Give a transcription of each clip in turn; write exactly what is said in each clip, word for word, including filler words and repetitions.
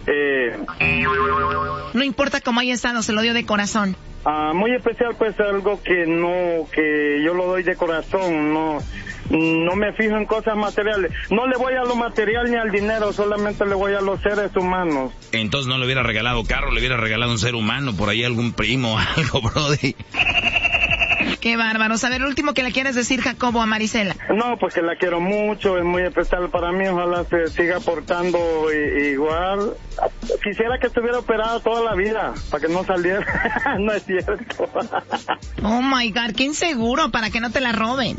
Eh, no importa cómo haya estado, se lo dio de corazón. Ah, muy especial, pues algo que no, que yo lo doy de corazón, no, no me fijo en cosas materiales. No le voy a lo material ni al dinero, solamente le voy a los seres humanos. Entonces no le hubiera regalado carro, le hubiera regalado un ser humano, por ahí algún primo o algo, brody. Qué bárbaro. A ver, el último que le quieres decir, Jacobo, a Marisela. No, pues que la quiero mucho, es muy especial para mí, ojalá se siga portando i- igual. Quisiera que estuviera operada toda la vida, para que no saliera. No es cierto. Oh my God, qué inseguro, para que no te la roben.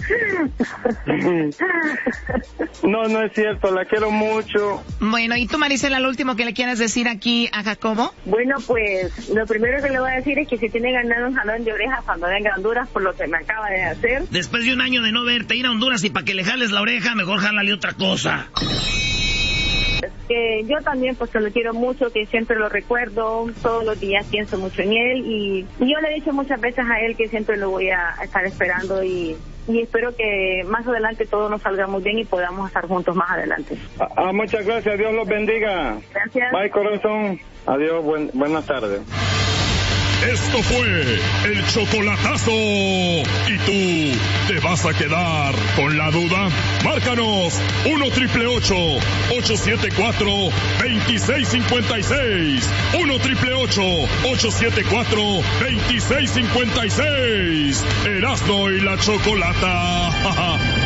No, no es cierto, la quiero mucho. Bueno, ¿y tú, Marisela, lo último que le quieres decir aquí a Jacobo? Bueno, pues lo primero que le voy a decir es que si tiene ganado un jalón de orejas cuando venga a Honduras por lo que me acaba de hacer. Después de un año de no verte, ir a Honduras y para que le jales la oreja, mejor jálale otra cosa. Que yo también pues que lo quiero mucho, que siempre lo recuerdo, todos los días pienso mucho en él y, y yo le he dicho muchas veces a él que siempre lo voy a estar esperando y, y espero que más adelante todo nos salga muy bien y podamos estar juntos más adelante. Ah, muchas gracias, Dios los bendiga. Gracias. Bye, corazón. Adiós, buen, buenas tardes. Esto fue el chocolatazo. ¿Y tú te vas a quedar con la duda? Márcanos uno triple ocho, ocho siete cuatro, dos seis cinco seis. uno triple ocho, ocho siete cuatro, dos seis cinco seis. Erasmo y la Chocolata.